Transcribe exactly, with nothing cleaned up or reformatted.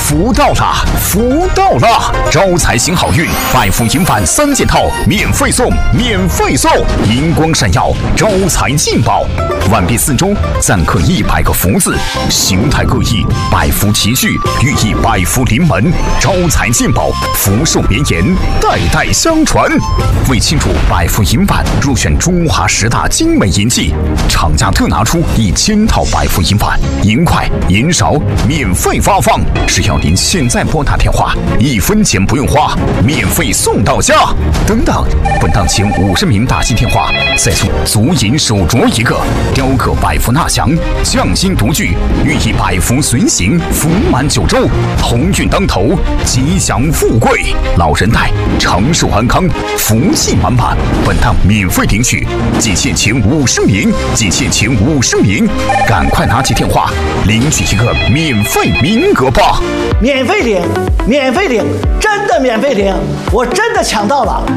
福到了，福到了！招财行好运，百福银返三件套，免费送，免费送！银光闪耀，招财进宝。晚毕四周，暂刻一百个福字，形态各异，百福齐聚，寓意百福临门，招财进宝，福寿绵延，代代相传。为庆祝百福银返入选中华十大精美银器，厂家特拿出一千套百福银返，银块、银勺免费发放。只要您现在拨打电话，一分钱不用花，免费送到家。等等，本档前五十名打进电话，再送足银手镯一个，雕刻百福纳祥，匠心独具，寓意百福随行，福满九州，鸿运当头，吉祥富贵，老人带，长寿安康，福气满满。本档免费领取，仅限前五十名，仅限前五十名，赶快拿起电话领取一个免费名额吧！ 免费领，免费领，真的免费领，我真的抢到了。